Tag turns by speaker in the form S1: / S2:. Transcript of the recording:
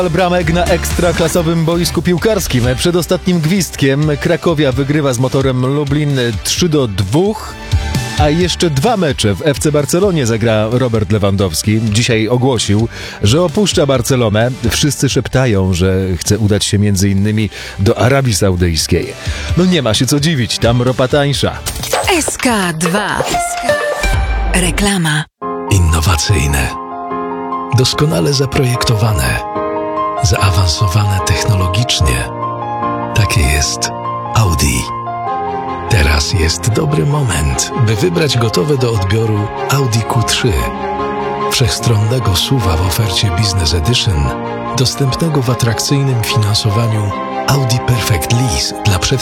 S1: Bramek na ekstraklasowym boisku piłkarskim. Przed ostatnim gwizdkiem Krakowia wygrywa z Motorem Lublin 3-2. A jeszcze 2 mecze w FC Barcelonie zagra Robert Lewandowski. Dzisiaj ogłosił, że opuszcza Barcelonę. Wszyscy szeptają, że chce udać się m.in. do Arabii Saudyjskiej. No nie ma się co dziwić, tam ropa tańsza.
S2: SK2. Reklama.
S3: Innowacyjne, doskonale zaprojektowane, zaawansowane technologicznie. Takie jest Audi. Teraz jest dobry moment, by wybrać gotowe do odbioru Audi Q3. Wszechstronnego SUV-a w ofercie Business Edition, dostępnego w atrakcyjnym finansowaniu Audi Perfect Lease dla przedsiębiorców